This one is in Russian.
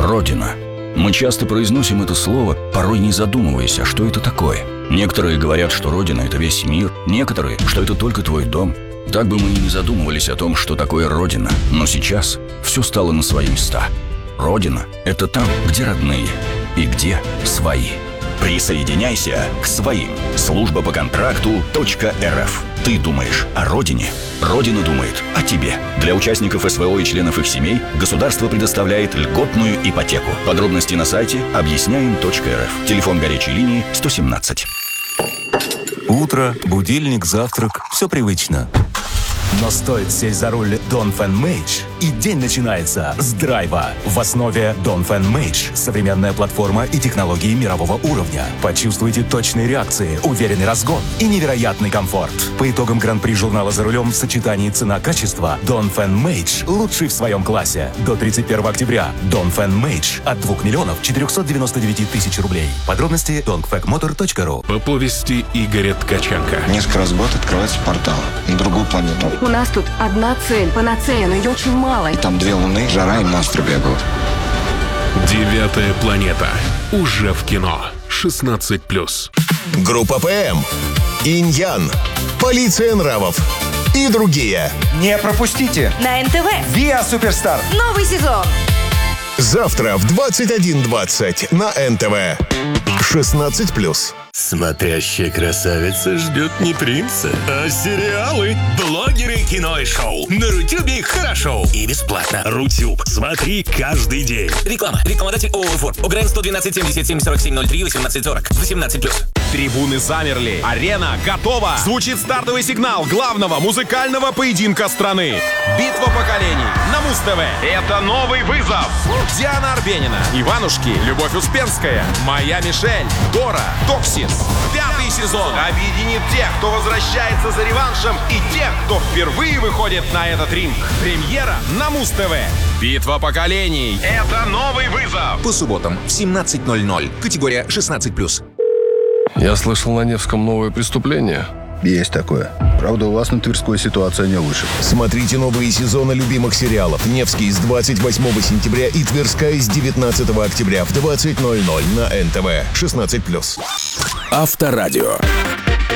Родина. Мы часто произносим это слово, порой не задумываясь, а что это такое. Некоторые говорят, что Родина – это весь мир, некоторые, что это только твой дом. Так бы мы и не задумывались о том, что такое Родина. Но сейчас все стало на свои места. Родина – это там, где родные и где свои. Присоединяйся к своим. Служба по контракту .рф. Ты думаешь о родине? Родина думает о тебе. Для участников СВО и членов их семей государство предоставляет льготную ипотеку. Подробности на сайте объясняем.рф. Телефон горячей линии 117. Утро, будильник, завтрак – все привычно. Но стоит сесть за руль Донфен Мейдж, и день начинается с драйва. В основе Донфен Мейдж – современная платформа и технологии мирового уровня. Почувствуйте точные реакции, уверенный разгон и невероятный комфорт. По итогам Гран-при журнала «За рулем» в сочетании цена-качество Донфен Мейдж лучший в своем классе. До 31 октября Донфен Мейдж от 2 миллионов 499 тысяч рублей. Подробности dongfekmotor.ru. По повести Игоря Ткаченко. Несколько раз в год открывается портал на другую планету. У нас тут одна цель, панацея, но ее очень мало. Там 2 луны, жара и монстры бегают. 9-я планета. Уже в кино. 16+. Группа ПМ, Инь-Ян, Полиция нравов и другие. Не пропустите! На НТВ. ВИА Суперстар. Новый сезон. Завтра в 21:20 на НТВ. 16+. Смотрящая красавица ждет не принца, а сериалы. Блогеры, кино и шоу. На Рутюбе хорошо и бесплатно. Рутюб. Смотри каждый день. Реклама. Рекламодатель ООО «Форд». УГРН 112 77 47 03 18 40. 18+. Трибуны замерли. Арена готова. Звучит стартовый сигнал главного музыкального поединка страны. Битва поколений на Муз-ТВ. Это новый вызов. Диана Арбенина, Иванушки, Любовь Успенская, Моя Мишель, Дора, Токсис. 5-й сезон объединит тех, кто возвращается за реваншем, и тех, кто впервые выходит на этот ринг. Премьера на Муз-ТВ. Битва поколений. Это новый вызов. По субботам в 17:00. Категория 16+. Я слышал, на Невском новое преступление. Есть такое. Правда, у вас на Тверской ситуация не лучше. Смотрите новые сезоны любимых сериалов. Невский с 28 сентября и Тверская с 19 октября в 20:00 на НТВ. 16+. Авторадио.